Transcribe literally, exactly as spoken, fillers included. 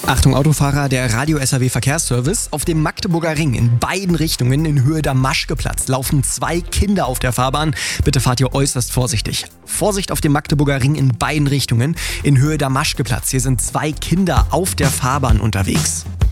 Achtung Autofahrer, der Radio-S R W Verkehrsservice. Auf dem Magdeburger Ring in beiden Richtungen in Höhe Damaschkeplatz laufen zwei Kinder auf der Fahrbahn. Bitte fahrt ihr äußerst vorsichtig. Vorsicht auf dem Magdeburger Ring in beiden Richtungen in Höhe Damaschkeplatz. Hier sind zwei Kinder auf der Fahrbahn unterwegs.